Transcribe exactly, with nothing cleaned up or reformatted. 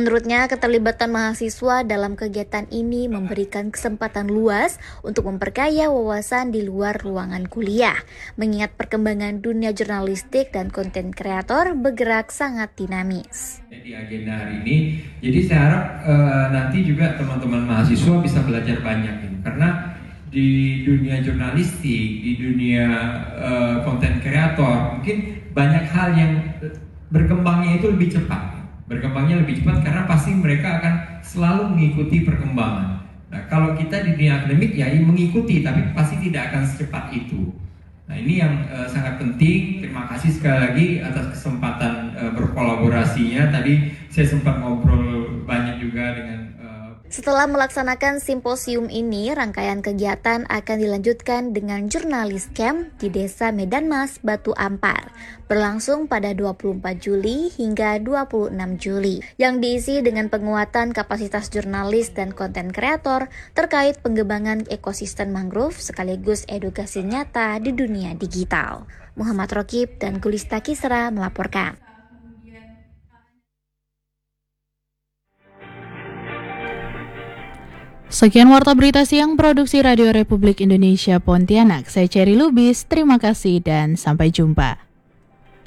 Menurutnya, keterlibatan mahasiswa dalam kegiatan ini memberikan kesempatan luas untuk memperkaya wawasan di luar ruangan kuliah, mengingat perkembangan dunia jurnalistik dan konten kreator bergerak sangat dinamis. Di agenda hari ini, jadi saya harap uh, nanti juga teman-teman mahasiswa bisa belajar banyak ini, karena di dunia jurnalistik, di dunia uh, konten kreator, mungkin banyak hal yang berkembangnya itu lebih cepat. Berkembangnya lebih cepat karena pasti mereka akan selalu mengikuti perkembangan. Nah, kalau kita di dunia akademik ya mengikuti, tapi pasti tidak akan secepat itu. Nah, ini yang uh, sangat penting. Terima kasih sekali lagi atas kesempatan uh, berkolaborasinya. Tadi saya sempat ngobrol banyak juga dengan Setelah melaksanakan simposium ini, rangkaian kegiatan akan dilanjutkan dengan jurnalis camp di Desa Medan Mas, Batu Ampar, berlangsung pada dua puluh empat Juli hingga dua puluh enam Juli, yang diisi dengan penguatan kapasitas jurnalis dan konten kreator terkait pengembangan ekosistem mangrove sekaligus edukasi nyata di dunia digital. Muhammad Rokib dan Gulista Kisra melaporkan. Sekian Warta Berita Siang Produksi Radio Republik Indonesia Pontianak. Saya Cherry Lubis, terima kasih dan sampai jumpa.